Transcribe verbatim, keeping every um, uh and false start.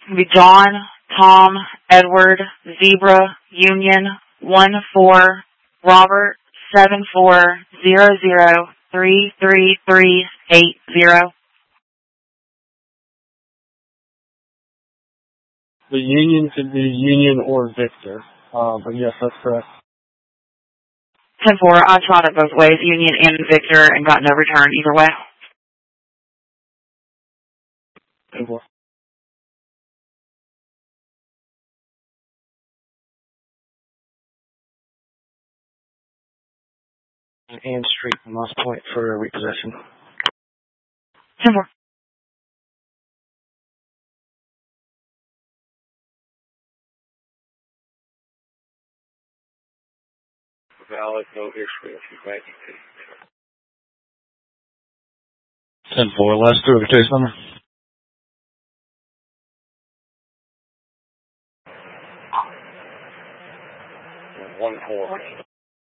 It'll be John, Tom, Edward, Zebra, Union, one four, Robert, seven four zero zero three three three eight zero. The Union could be Union or Victor, uh, but yes, that's correct. ten four, I tried it both ways, Union and Victor, and got no return either way. ten four. And Street from Lost Point for repossession. ten four. Valid, no issue if you make it. ten four, last through the case number. one four.